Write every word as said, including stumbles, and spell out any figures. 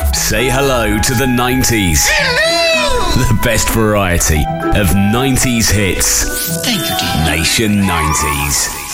Say hello to the nineties. Hello! The best variety of nineties hits. Thank you, dear. Nation nineties.